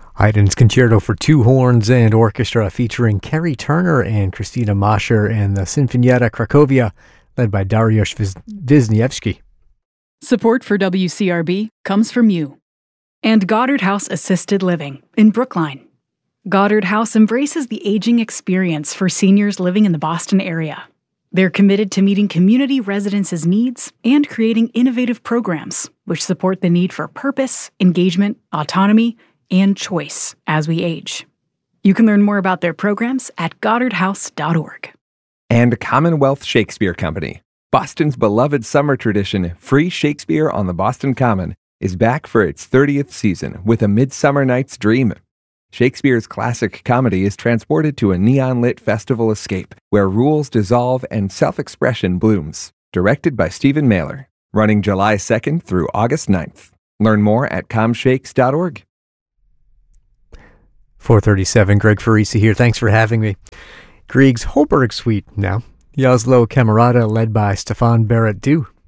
Haydn's Concerto for Two Horns and Orchestra featuring Kerry Turner and Christina Mascher and the Sinfonietta Cracovia led by Dariusz Wisniewski. Support for WCRB comes from you and Goddard House Assisted Living in Brookline. Goddard House embraces the aging experience for seniors living in the Boston area. They're committed to meeting community residents' needs and creating innovative programs which support the need for purpose, engagement, autonomy, and choice as we age. You can learn more about their programs at goddardhouse.org. And Commonwealth Shakespeare Company, Boston's beloved summer tradition, Free Shakespeare on the Boston Common, is back for its 30th season with A Midsummer Night's Dream. Shakespeare's classic comedy is transported to a neon-lit festival escape where rules dissolve and self-expression blooms. Directed by Stephen Mailer. Running July 2nd through August 9th. Learn more at comshakes.org. 4:37, Greg Farisi here. Thanks for having me. Grieg's Holberg Suite now. The Oslo Camerata led by Stefan Barrett-Due.